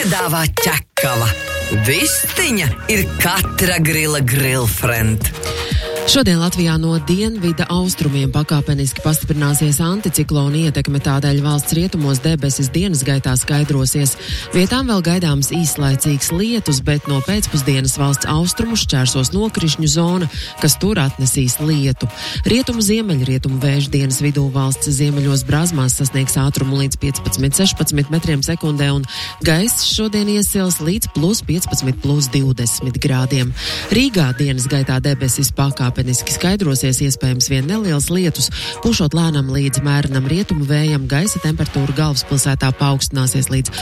piedāvā ķekava. Vistiņa ir katra grila grillfriend. Šodien Latvijā no dienvida austrumiem pakāpeniski pastiprināsies anticiklona ietekme, tādēļ valsts rietumos debesis dienas gaitā skaidrosies. Vietām vēl gaidāms īslaicīgs lietus, bet no pēcpusdienas valsts austrumus šķērsos nokrišņu zona, kas tur atnesīs lietu. Rietumu ziemeļrietumu vēju dienas vidū valsts ziemeļos Brazmās sasniegs ātrumu līdz 15–16 metriem sekundē un gaiss šodien iesils līdz +15–+20 grādiem. Rīgā dienas gaitā debesis pakāpeniski skaidrosies, iespējams vien neliels lietus, pušot lēnam līdz mērenam rietumu vējam, gaisa temperatūra galvaspilsētā paaugstināsies līdz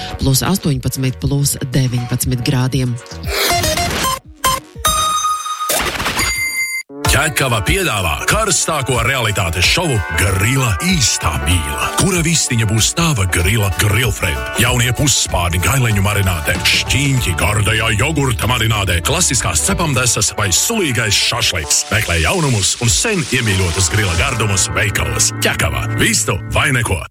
+18–+19 grādiem. Ķekava piedāvā karstāko realitātes šovu Grila īstā mīla, kura vistiņa būs tava grila grillfriend. Jaunie pusspārni gaileņu marinātē, šķīņķi gardajā jogurta marinātē, klasiskās cepamdesas vai sulīgais šašliks. Meklē jaunumus un sen iemīļotus grila gardumus veikalos. Ķekava. Vistu vai neko.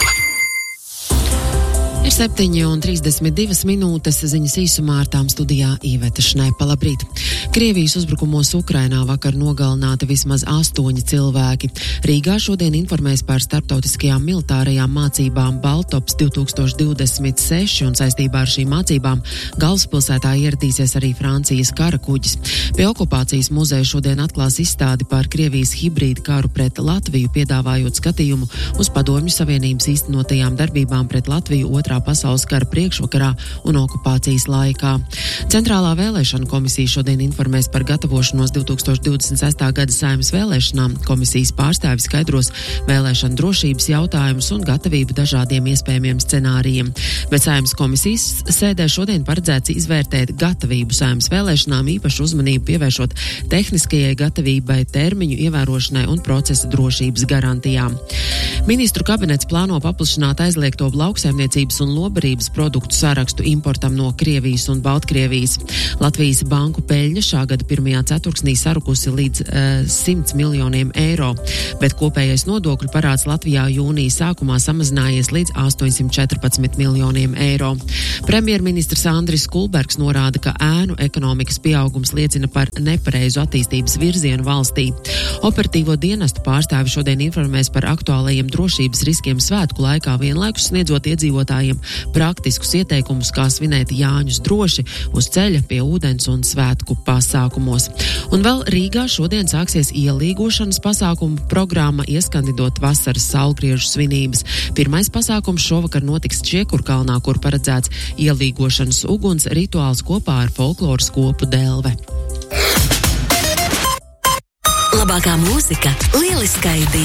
Ir 7:32 minūtes, ziņas īsumā ar tām studijā Īveta Šnaipa. Labrīt! Krievijas uzbrukumos Ukrainā vakar nogalināti vismaz 8 cilvēki. Rīgā šodien informēs par starptautiskajām militārajām mācībām Baltops 2026 un saistībā ar šīm mācībām galvaspilsētā ieradīsies arī Francijas kara kuģis. Pie okupācijas muzeja šodien atklās izstādi par Krievijas hibrīdu karu pret Latviju, piedāvājot skatījumu uz Padomju Savienības īstenotajām darbībām pret Latviju Otrā pasaules kara priekšvakarā un okupācijas laikā. Centrālā vēlēšana komisija šodien informēs par gatavošanos 2026. gada Saeimas vēlēšanām. Komisijas pārstāvi skaidros vēlēšanu drošības jautājumus un gatavību dažādiem iespējamiem scenārijiem. Bet Saeimas komisijas sēdē šodien paredzēts izvērtēt gatavību Saeimas vēlēšanām, īpašu uzmanību pievēršot tehniskajai gatavībai, termiņu ievērošanai un procesa drošības garantijām. Ministru kabinets plāno paplašināt aizliegto lauksaimniecības un lobarības produktu sarakstu importam no Krievijas un Baltkrievijas. Latvijas banku peļņa šā gada pirmajā ceturksnī sarukusi līdz 100 miljoniem eiro, bet kopējais nodokļu parāds Latvijā jūnija sākumā samazinājies līdz 814 miljoniem eiro. Premjerministrs Andris Kulbergs norāda, ka ēnu ekonomikas pieaugums liecina par nepareizu attīstības virzienu valstī. Operatīvo dienestu pārstāvi šodien informēs par aktuālajiem drošības riskiem svētku laikā, vienlaikus sniedzot iedzīvotājiem praktiskus ieteikumus, kā svinēt Jāņus droši uz ceļa, pie ūdens un svētku pasākumos. Un vēl Rīgā šodien sāksies ielīgošanas pasākumu programma, ieskandidot vasaras saulgriežu svinības. Pirmais pasākums šovakar notiks Čiekurkalnā, kur paredzēts ielīgošanas uguns rituāls kopā ar folkloras kopu Delve. Labākā mūzika, lieliskai diena.